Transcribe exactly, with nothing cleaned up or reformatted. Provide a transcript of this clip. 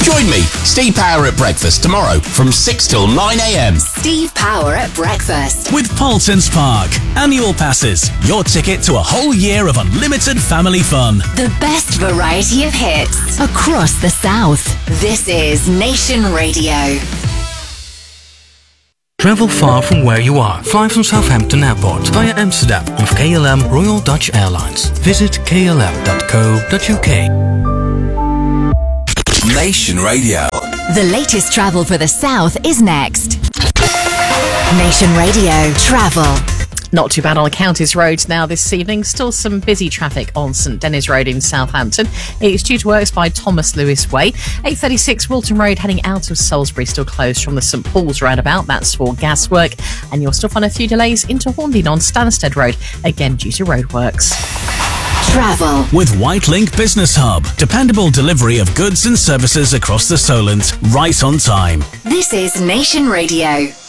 Join me, Steve Power at breakfast tomorrow from six till nine a.m. Steve Power at breakfast. With Paultons Park. Annual passes. Your ticket to a whole year of unlimited family fun. The best variety of hits across the South. This is Nation Radio. Travel far from where you are. Fly from Southampton Airport via Amsterdam with K L M Royal Dutch Airlines. Visit k l m dot co dot u k. Nation Radio. The latest travel for the South is next. Nation Radio Travel. Not too bad on the counties roads now this evening. Still some busy traffic on St Denis Road in Southampton. It's due to works by Thomas Lewis Way. eight thirty-six Wilton Road heading out of Salisbury still closed from the St Paul's roundabout. That's for gas work. And you'll still find a few delays into Horndean on Stansted Road, again due to roadworks. Travel. With Whitelink Business Hub. Dependable delivery of goods and services across the Solent, right on time. This is Nation Radio.